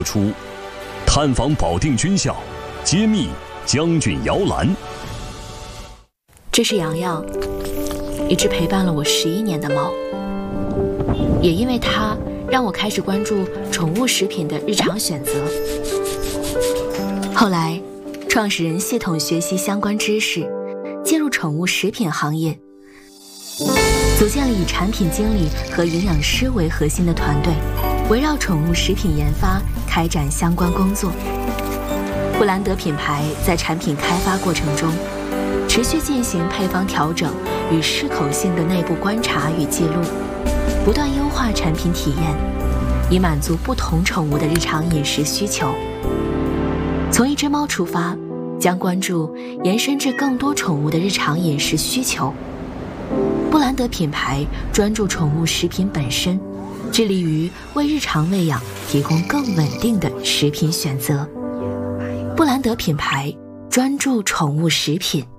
出，探访保定军校，揭秘将军摇篮。 这是洋洋，一只陪伴了我11年的猫，也因为它让我开始关注宠物食品的日常选择。后来，创始人系统学习相关知识，进入宠物食品行业，组建了以产品经理和营养师为核心的团队，围绕宠物食品研发开展相关工作。布兰德品牌在产品开发过程中，持续进行配方调整与适口性的内部观察与记录，不断优化产品体验，以满足不同宠物的日常饮食需求。从一只猫出发，将关注延伸至更多宠物的日常饮食需求。布兰德品牌专注宠物食品本身，致力于为日常喂养提供更稳定的食品选择。布兰德品牌专注宠物食品。